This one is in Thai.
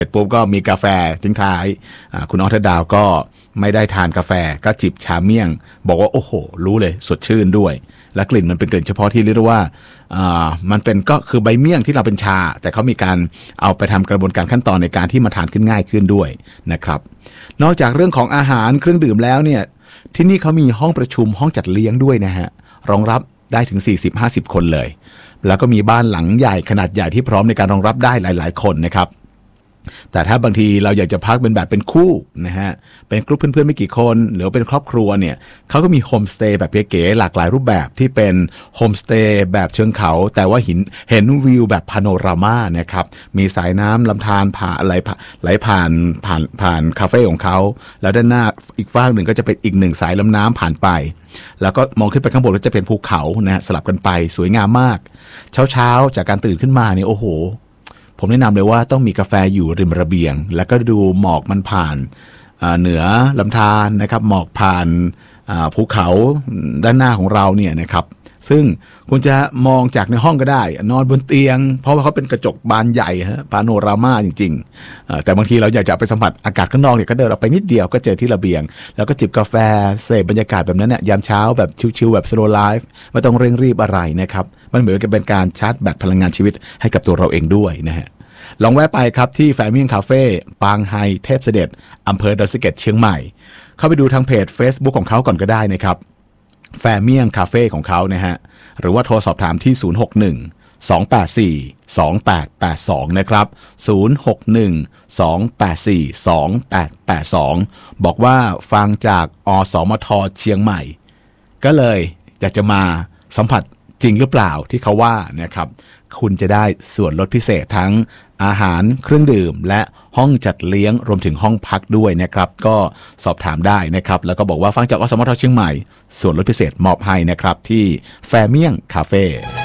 เสร็จปุ๊บก็มีกาแฟทิ้งท้ายคุณออทดาวก็ไม่ได้ทานกาแฟก็จิบชาเมี่ยงบอกว่าโอ้โหรู้เลยสดชื่นด้วยและกลิ่นมันเป็นกลิ่นเฉพาะที่เรียกว่ามันเป็นก็คือใบเมี่ยงที่เราเป็นชาแต่เขามีการเอาไปทำกระบวนการขั้นตอนในการที่มาทานขึ้นง่ายขึ้นด้วยนะครับนอกจากเรื่องของอาหารเครื่องดื่มแล้วเนี่ยที่นี่เขามีห้องประชุมห้องจัดเลี้ยงด้วยนะฮะรองรับได้ถึง 40-50 คนเลยแล้วก็มีบ้านหลังใหญ่ขนาดใหญ่ที่พร้อมในการรองรับได้หลายๆคนนะครับแต่ถ้าบางทีเราอยากจะพักเป็นแบบเป็นคู่นะฮะเป็นกลุ่มเพื่อนๆไม่กี่คนหรือเป็นครอบครัวเนี่ยเขาก็มีโฮมสเตย์แบบเก๋ๆหลากหลายรูปแบบที่เป็นโฮมสเตย์แบบเชิงเขาแต่ว่าเห็นวิวแบบพาโนรามานะครับมีสายน้ำลำธารไหลผ่านคาเฟ่ของเขาแล้วด้านหน้าอีกฝั่งหนึ่งก็จะเป็นอีกหนึ่งสายลำน้ำผ่านไปแล้วก็มองขึ้นไปข้างบนก็จะเป็นภูเขานะสลับกันไปสวยงามมากเช้าจากการตื่นขึ้นมาเนี่ยโอ้โหผมแนะนำเลยว่าต้องมีกาแฟอยู่ริมระเบียงแล้วก็ดูหมอกมันผ่านเหนือลำธารนะครับหมอกผ่านภูเขาด้านหน้าของเราเนี่ยนะครับซึ่งคุณจะมองจากในห้องก็ได้นอนบนเตียงเพราะว่าเขาเป็นกระจกบานใหญ่ฮะพาโนรามาจริงๆแต่บางทีเราอยากจะไปสัมผัสอากาศข้างนอกเนี่ยก็เดินออกไปนิดเดียวก็เจอที่ระเบียงแล้วก็จิบกาแฟเสพบรรยากาศแบบนั้นเนี่ยยามเช้าแบบชิลๆแบบ slow life ไม่ต้องเร่งรีบอะไรนะครับมันเหมือนกับเป็นการชาร์จแบตพลังงานชีวิตให้กับตัวเราเองด้วยนะฮะลองแวะไปครับที่แฟเมี่ยงคาเฟ่ปางไฮเทพเสด็จอำเภอดอยสะเก็ดเชียงใหม่เข้าไปดูทางเพจ Facebook ของเขาก่อนก็ได้นะครับแฟเมี่ยงคาเฟ่ของเขานะฮะหรือว่าโทรสอบถามที่061-284-2882นะครับ061-284-2882บอกว่าฟังจากอสมทเชียงใหม่ก็เลยอยากจะมาสัมผัสจริงหรือเปล่าที่เขาว่านะครับคุณจะได้ส่วนลดพิเศษทั้งอาหารเครื่องดื่มและห้องจัดเลี้ยงรวมถึงห้องพักด้วยนะครับก็สอบถามได้นะครับแล้วก็บอกว่าฟังจากอสมทเชียงใหม่ส่วนลดพิเศษมอบให้นะครับที่แฟเมี่ยงคาเฟ่